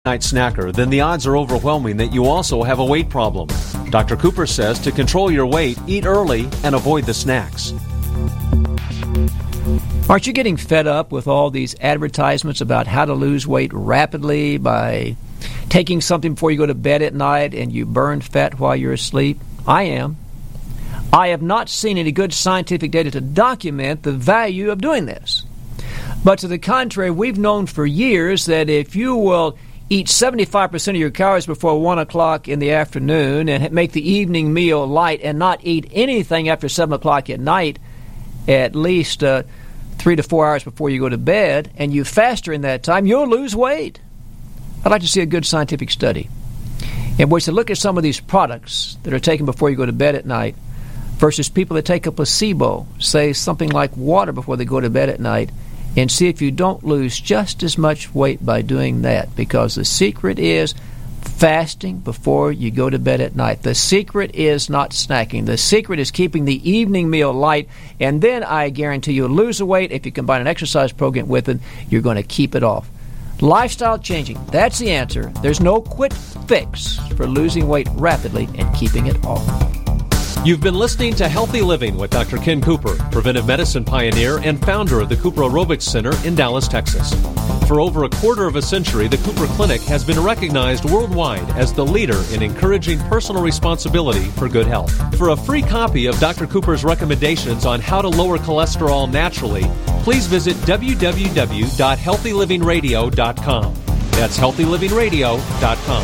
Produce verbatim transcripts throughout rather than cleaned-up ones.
night snacker, then the odds are overwhelming that you also have a weight problem. Doctor Cooper says to control your weight, eat early and avoid the snacks. Aren't you getting fed up with all these advertisements about how to lose weight rapidly by taking something before you go to bed at night and you burn fat while you're asleep? I am. I have not seen any good scientific data to document the value of doing this. But to the contrary, we've known for years that if you will eat seventy-five percent of your calories before one o'clock in the afternoon and make the evening meal light and not eat anything after seven o'clock at night, at least uh, three to four hours before you go to bed, and you fast during that time, you'll lose weight. I'd like to see a good scientific study in which to look at some of these products that are taken before you go to bed at night versus people that take a placebo, say something like water before they go to bed at night, and see if you don't lose just as much weight by doing that, because the secret is fasting before you go to bed at night. The secret is not snacking. The secret is keeping the evening meal light, and then I guarantee you'll lose the weight. If you combine an exercise program with it, you're going to keep it off. Lifestyle changing, that's the answer. There's no quick fix for losing weight rapidly and keeping it off. You've been listening to Healthy Living with Doctor Ken Cooper, preventive medicine pioneer and founder of the Cooper Aerobics Center in Dallas, Texas. For over a quarter of a century, the Cooper Clinic has been recognized worldwide as the leader in encouraging personal responsibility for good health. For a free copy of Doctor Cooper's recommendations on how to lower cholesterol naturally, please visit w w w dot healthy living radio dot com. That's healthy living radio dot com.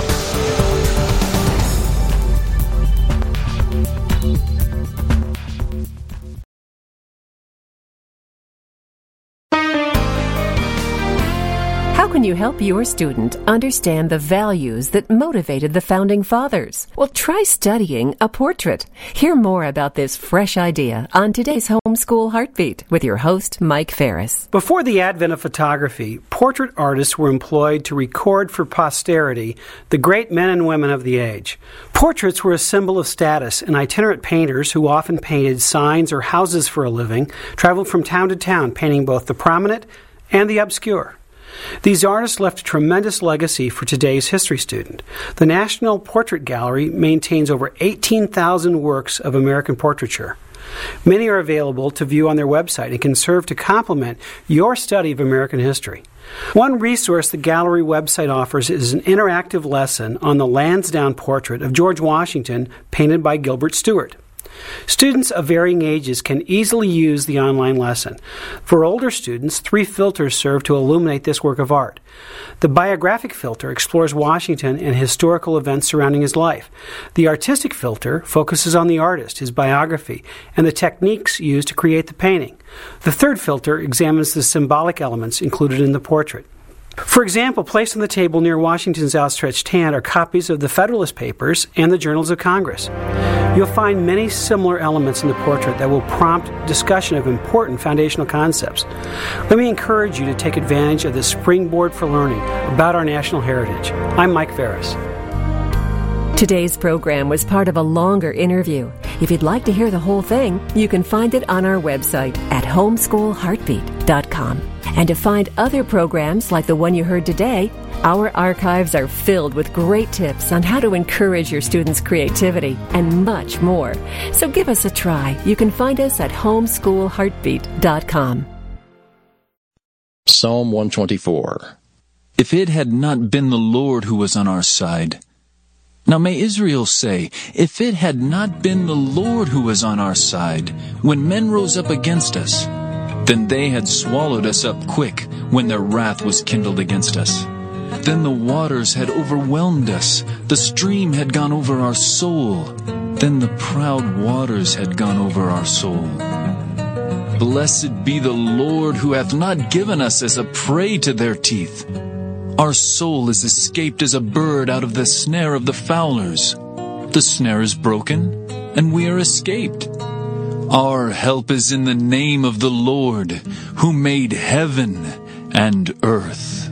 How can you help your student understand the values that motivated the Founding Fathers? Well, try studying a portrait. Hear more about this fresh idea on today's Homeschool Heartbeat with your host, Mike Ferris. Before the advent of photography, portrait artists were employed to record for posterity the great men and women of the age. Portraits were a symbol of status, and itinerant painters, who often painted signs or houses for a living, traveled from town to town painting both the prominent and the obscure. These artists left a tremendous legacy for today's history student. The National Portrait Gallery maintains over eighteen thousand works of American portraiture. Many are available to view on their website and can serve to complement your study of American history. One resource the gallery website offers is an interactive lesson on the Lansdowne portrait of George Washington painted by Gilbert Stuart. Students of varying ages can easily use the online lesson. For older students, three filters serve to illuminate this work of art. The biographic filter explores Washington and historical events surrounding his life. The artistic filter focuses on the artist, his biography, and the techniques used to create the painting. The third filter examines the symbolic elements included in the portrait. For example, placed on the table near Washington's outstretched hand are copies of the Federalist Papers and the Journals of Congress. You'll find many similar elements in the portrait that will prompt discussion of important foundational concepts. Let me encourage you to take advantage of this springboard for learning about our national heritage. I'm Mike Ferris. Today's program was part of a longer interview. If you'd like to hear the whole thing, you can find it on our website at homeschool heartbeat dot com. And to find other programs like the one you heard today, our archives are filled with great tips on how to encourage your students' creativity and much more. So give us a try. You can find us at homeschool heartbeat dot com. Psalm one twenty-four. If it had not been the Lord who was on our side. Now may Israel say, if it had not been the Lord who was on our side, when men rose up against us, then they had swallowed us up quick when their wrath was kindled against us. Then the waters had overwhelmed us, the stream had gone over our soul, then the proud waters had gone over our soul. Blessed be the Lord who hath not given us as a prey to their teeth. Our soul is escaped as a bird out of the snare of the fowlers. The snare is broken, and we are escaped. Our help is in the name of the Lord, who made heaven and earth.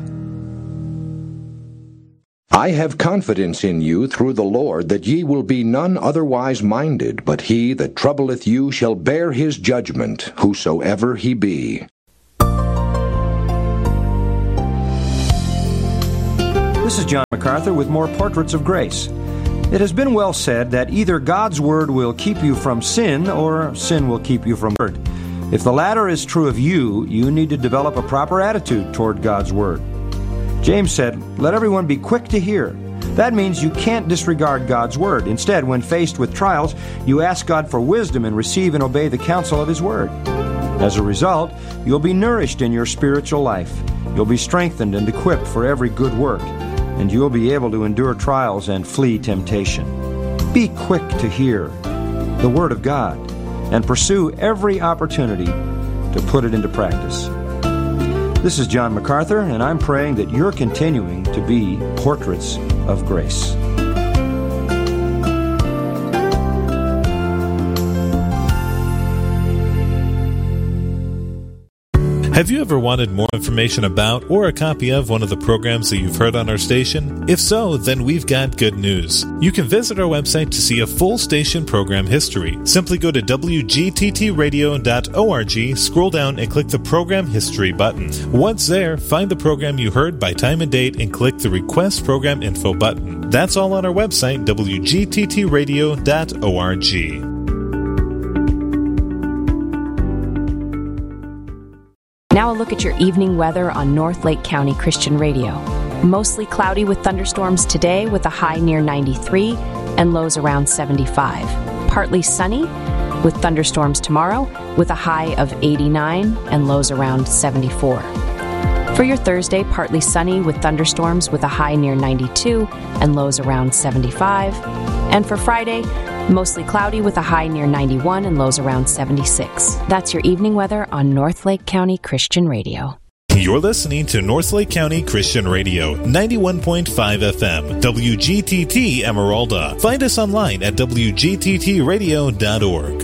I have confidence in you through the Lord, that ye will be none otherwise minded, but he that troubleth you shall bear his judgment, whosoever he be. This is John MacArthur with more Portraits of Grace. It has been well said that either God's Word will keep you from sin or sin will keep you from Word. If the latter is true of you, you need to develop a proper attitude toward God's Word. James said, "Let everyone be quick to hear." That means you can't disregard God's Word. Instead, when faced with trials, you ask God for wisdom and receive and obey the counsel of His Word. As a result, you'll be nourished in your spiritual life. You'll be strengthened and equipped for every good work, and you'll be able to endure trials and flee temptation. Be quick to hear the Word of God and pursue every opportunity to put it into practice. This is John MacArthur, and I'm praying that you're continuing to be portraits of grace. Have you ever wanted more information about or a copy of one of the programs that you've heard on our station? If so, then we've got good news. You can visit our website to see a full station program history. Simply go to w g t t radio dot org, scroll down and click the Program History button. Once there, find the program you heard by time and date and click the Request Program Info button. That's all on our website, w g t t radio dot org. Now a look at your evening weather on North Lake County Christian Radio. Mostly cloudy with thunderstorms today with a high near ninety-three and lows around seventy-five. Partly sunny with thunderstorms tomorrow with a high of eighty-nine and lows around seventy-four. For your Thursday, partly sunny with thunderstorms with a high near ninety-two and lows around seventy-five. And for Friday, mostly cloudy with a high near ninety-one and lows around seventy-six. That's your evening weather on North Lake County Christian Radio. You're listening to North Lake County Christian Radio, ninety-one point five F M, W G T T Emeralda. Find us online at w g t t radio dot org.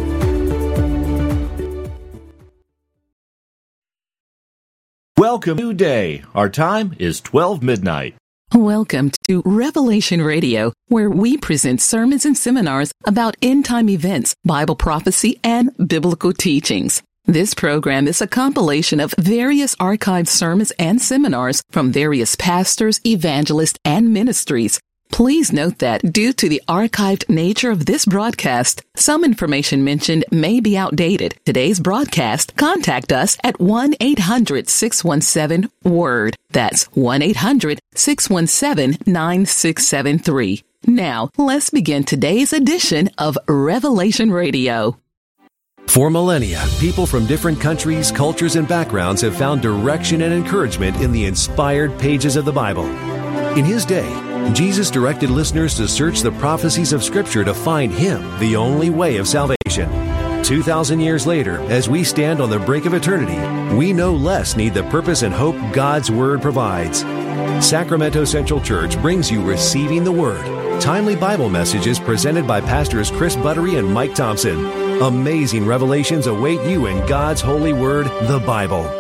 Welcome to day. Our time is twelve midnight. Welcome to Revelation Radio, where we present sermons and seminars about end-time events, Bible prophecy, and biblical teachings. This program is a compilation of various archived sermons and seminars from various pastors, evangelists, and ministries. Please note that due to the archived nature of this broadcast, some information mentioned may be outdated. Today's broadcast, contact us at one eight hundred six one seven WORD. That's one eight hundred six one seven nine six seven three. Now, let's begin today's edition of Revelation Radio. For millennia, people from different countries, cultures, and backgrounds have found direction and encouragement in the inspired pages of the Bible. In His day, Jesus directed listeners to search the prophecies of Scripture to find Him, the only way of salvation. Two thousand years later, as we stand on the brink of eternity, we no less need the purpose and hope God's Word provides. Sacramento Central Church brings you Receiving the Word, timely Bible messages presented by Pastors Chris Buttery and Mike Thompson. Amazing revelations await you in God's holy Word, the Bible.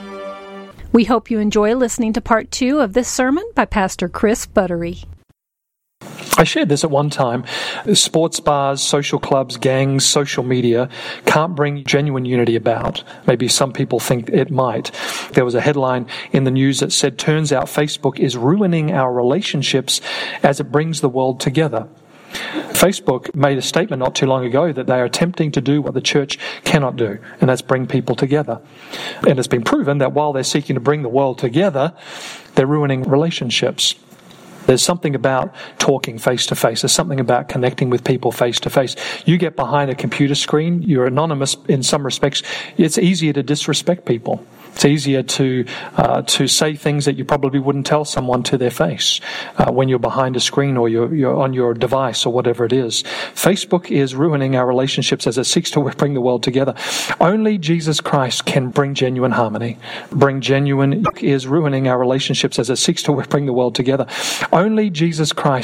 We hope you enjoy listening to part two of this sermon by Pastor Chris Buttery. I shared this at one time. Sports bars, social clubs, gangs, social media can't bring genuine unity about. Maybe some people think it might. There was a headline in the news that said, "Turns out Facebook is ruining our relationships as it brings the world together." Facebook made a statement not too long ago that they are attempting to do what the church cannot do, and that's bring people together. And it's been proven that while they're seeking to bring the world together, they're ruining relationships. There's something about talking face to face. There's something about connecting with people face to face. You get behind a computer screen, you're anonymous in some respects. It's easier to disrespect people. It's easier to uh, to say things that you probably wouldn't tell someone to their face uh, when you're behind a screen or you're, you're on your device or whatever it is. Facebook is ruining our relationships as it seeks to bring the world together. Only Jesus Christ can bring genuine harmony. Bring genuine is ruining our relationships as it seeks to bring the world together. Only Jesus Christ